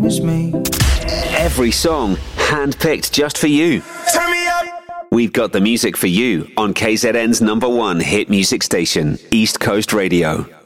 promise me. Every song handpicked just for you. Turn me up. We've got the music for you on KZN's #1 hit music station, East Coast Radio.